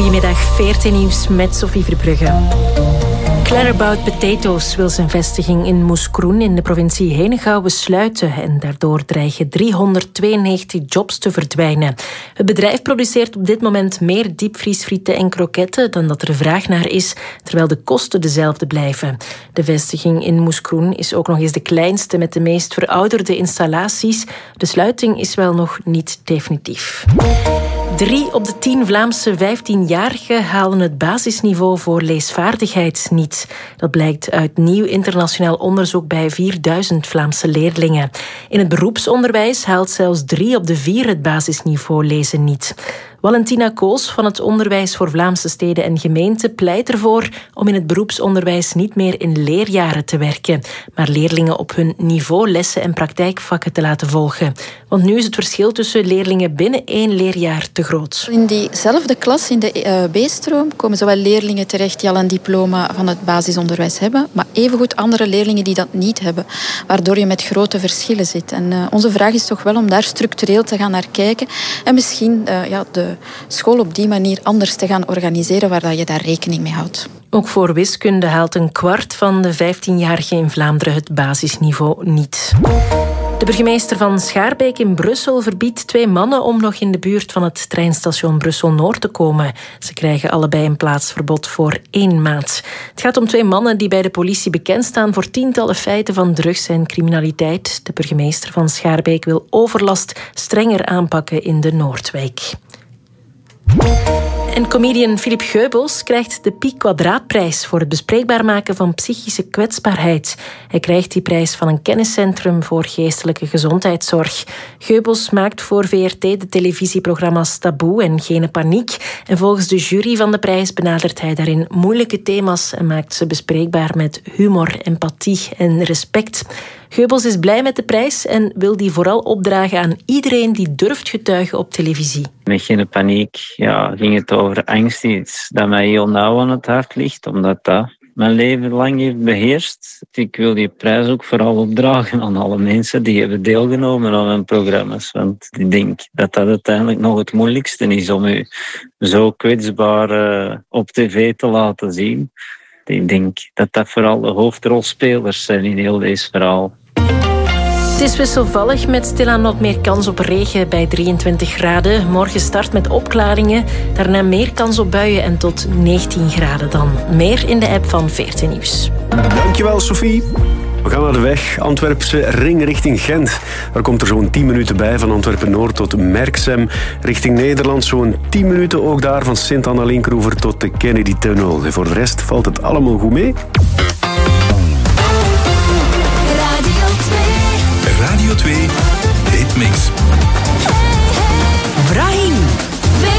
Goedemiddag, VRT Nieuws met Sophie Verbrugge. Clarabout Potatoes wil zijn vestiging in Moeskroen in de provincie Henegouwen sluiten en daardoor dreigen 392 jobs te verdwijnen. Het bedrijf produceert op dit moment meer diepvriesfrieten en kroketten dan dat er vraag naar is, terwijl de kosten dezelfde blijven. De vestiging in Moeskroen is ook nog eens de kleinste met de meest verouderde installaties. De sluiting is wel nog niet definitief. 3 op de 10 Vlaamse 15-jarigen halen het basisniveau voor leesvaardigheid niet. Dat blijkt uit nieuw internationaal onderzoek bij 4000 Vlaamse leerlingen. In het beroepsonderwijs haalt zelfs 3 op de 4 het basisniveau lezen niet. Valentina Koos van het Onderwijs voor Vlaamse Steden en Gemeenten pleit ervoor om in het beroepsonderwijs niet meer in leerjaren te werken, maar leerlingen op hun niveau lessen en praktijkvakken te laten volgen. Want nu is het verschil tussen leerlingen binnen 1 leerjaar te groot. In diezelfde klas, in de B-stroom, komen zowel leerlingen terecht die al een diploma van het basisonderwijs hebben, maar evengoed andere leerlingen die dat niet hebben, waardoor je met grote verschillen zit. En onze vraag is toch wel om daar structureel te gaan naar kijken en misschien de school op die manier anders te gaan organiseren, waar je daar rekening mee houdt. Ook voor wiskunde haalt 1/4 van de 15-jarigen in Vlaanderen het basisniveau niet. De burgemeester van Schaarbeek in Brussel verbiedt 2 mannen om nog in de buurt van het treinstation Brussel-Noord te komen. Ze krijgen allebei een plaatsverbod voor 1 maand. Het gaat om 2 mannen die bij de politie bekend staan voor tientallen feiten van drugs en criminaliteit. De burgemeester van Schaarbeek wil overlast strenger aanpakken in de Noordwijk. En comedian Philippe Geubels krijgt de Pi Quadraatprijs voor het bespreekbaar maken van psychische kwetsbaarheid. Hij krijgt die prijs van een kenniscentrum voor geestelijke gezondheidszorg. Geubels maakt voor VRT de televisieprogramma's Taboe en Gene Paniek. En volgens de jury van de prijs benadert hij daarin moeilijke thema's en maakt ze bespreekbaar met humor, empathie en respect. Geubels is blij met de prijs en wil die vooral opdragen aan iedereen die durft getuigen op televisie. Met Gene Paniek ging het over angst, iets dat mij heel nauw aan het hart ligt, omdat dat mijn leven lang heeft beheerst. Ik wil die prijs ook vooral opdragen aan alle mensen die hebben deelgenomen aan mijn programma's. Want ik denk dat dat uiteindelijk nog het moeilijkste is om u zo kwetsbaar op tv te laten zien. Ik denk dat dat vooral de hoofdrolspelers zijn in heel deze verhaal. Het is wisselvallig met stilaan wat meer kans op regen bij 23 graden. Morgen start met opklaringen, daarna meer kans op buien en tot 19 graden dan. Meer in de app van VRT Nieuws. Dankjewel, Sophie. We gaan naar de weg Antwerpse ring richting Gent. Daar komt er zo'n 10 minuten bij van Antwerpen-Noord tot Merksem. Richting Nederland zo'n 10 minuten ook daar van Sint-Anna-Linkroever tot de Kennedy-tunnel. En voor de rest valt het allemaal goed mee.